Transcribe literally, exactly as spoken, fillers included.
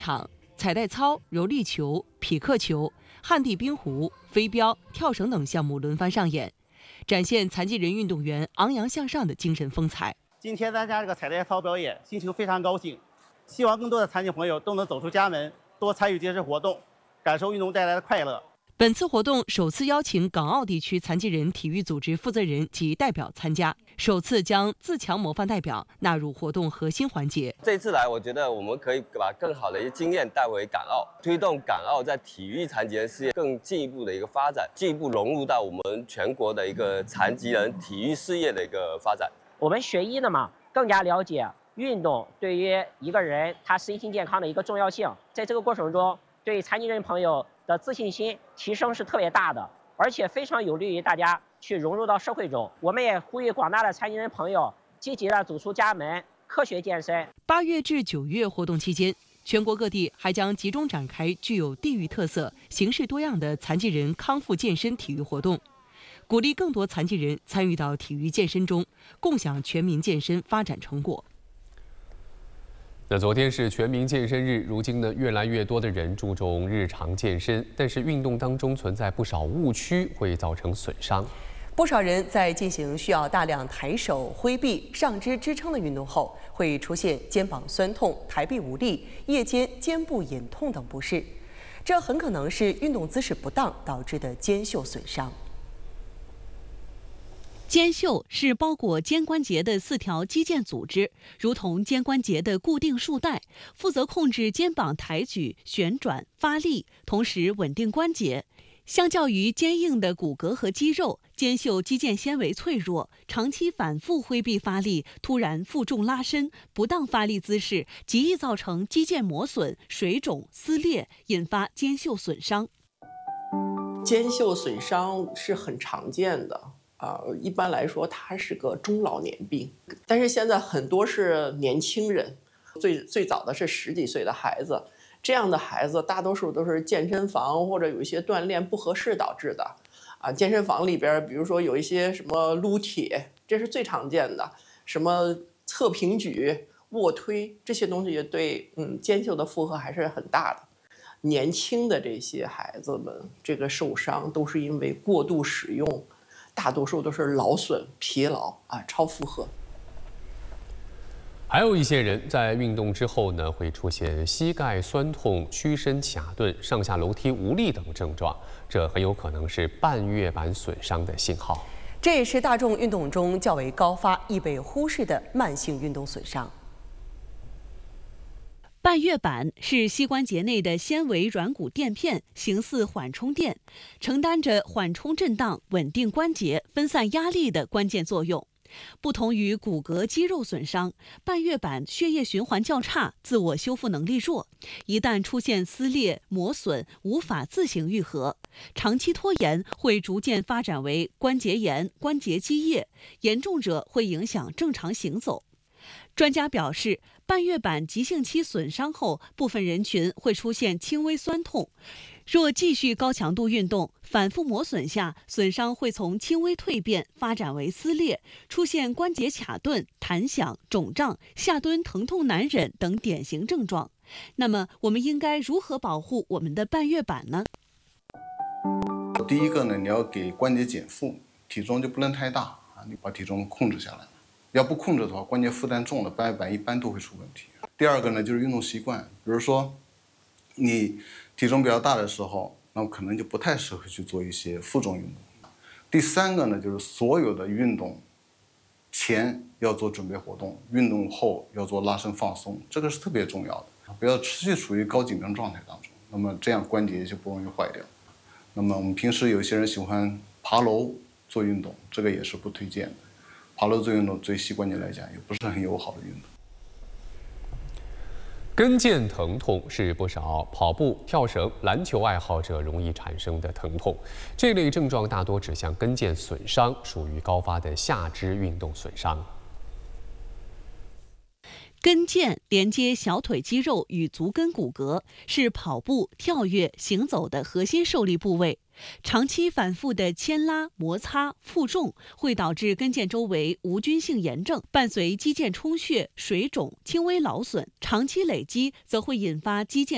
场彩带操、柔力球、匹克球、旱地冰壶、飞镖、跳绳等项目轮番上演，展现残疾人运动员昂扬向上的精神风采。 今天参加这个彩带操表演，心情非常高兴，希望更多的残疾朋友都能走出家门，多参与这些活动，感受运动带来的快乐。 本次活动首次邀请港澳地区残疾人体育组织负责人及代表参加，首次将自强模范代表纳入活动核心环节。 这次来，我觉得我们可以把更好的一些经验带回港澳，推动港澳在体育残疾人事业更进一步的一个发展，进一步融入到我们全国的一个残疾人体育事业的一个发展。 我们学医的嘛，更加了解运动对于一个人他身心健康的一个重要性，在这个过程中，对残疾人朋友的自信心提升是特别大的，而且非常有利于大家去融入到社会中。我们也呼吁广大的残疾人朋友积极的走出家门，科学健身。 八月至九月活动期间，全国各地还将集中展开具有地域特色、形式多样的残疾人康复健身体育活动，鼓励更多残疾人参与到体育健身中，共享全民健身发展成果。 那昨天是全民健身日，如今呢，越来越多的人注重日常健身，但是运动当中存在不少误区，会造成损伤。 不少人在进行需要大量抬手、挥臂、上肢支撑的运动后，会出现肩膀酸痛、抬臂无力、夜间肩部隐痛等不适，这很可能是运动姿势不当导致的肩袖损伤。 肩袖是包裹肩关节的四条肌腱组织，如同肩关节的固定束带，负责控制肩膀抬举、旋转、发力，同时稳定关节。相较于坚硬的骨骼和肌肉，肩袖肌腱纤维脆弱，长期反复挥臂发力，突然负重拉伸、不当发力姿势，极易造成肌腱磨损、水肿、撕裂，引发肩袖损伤。 肩袖损伤是很常见的。啊、呃，一般来说，它是个中老年病，但是现在很多是年轻人，最最早的是十几岁的孩子，这样的孩子大多数都是健身房或者有一些锻炼不合适导致的。啊，健身房里边，比如说有一些什么撸铁，这是最常见的，什么侧平举、卧推这些东西对嗯肩袖的负荷还是很大的。年轻的这些孩子们，这个受伤都是因为过度使用。大多数都是劳损、疲劳啊，超负荷。 还有一些人在运动之后呢，会出现膝盖酸痛、屈伸卡顿、上下楼梯无力等症状，这很有可能是半月板损伤的信号。 这也是大众运动中较为高发、易被忽视的慢性运动损伤。 半月板是膝关节内的纤维软骨垫片，形似缓冲垫，承担着缓冲震荡、稳定关节、分散压力的关键作用。不同于骨骼肌肉损伤，半月板血液循环较差，自我修复能力弱，一旦出现撕裂、磨损，无法自行愈合，长期拖延会逐渐发展为关节炎、关节积液，严重者会影响正常行走。专家表示，半月板急性期损伤后，部分人群会出现轻微酸痛。若继续高强度运动，反复磨损下，损伤会从轻微蜕变发展为撕裂，出现关节卡顿、弹响、肿胀、下蹲疼痛难忍等典型症状。那么，我们应该如何保护我们的半月板呢？ 第一个呢，你要给关节减负，体重就不能太大啊，你把体重控制下来。要不控制的话，关节负担重了，半月板一般都会出问题。第二个呢，就是运动习惯，比如说你体重比较大的时候，那么可能就不太适合去做一些负重运动。第三个呢，就是所有的运动前要做准备活动，运动后要做拉伸放松，这个是特别重要的，不要持续处于高紧张状态当中，那么这样关节就不容易坏掉。那么我们平时有些人喜欢爬楼做运动，这个也是不推荐的。爬楼做运动对膝关节来讲也不是很友好的运动。 跟腱疼痛是不少跑步、跳绳、篮球爱好者容易产生的疼痛。这类症状大多指向跟腱损伤，属于高发的下肢运动损伤。 跟腱连接小腿肌肉与足跟骨骼，是跑步、跳跃、行走的核心受力部位。长期反复的牵拉、摩擦、负重，会导致跟腱周围无菌性炎症，伴随肌腱充血、水肿、轻微劳损。长期累积，则会引发肌腱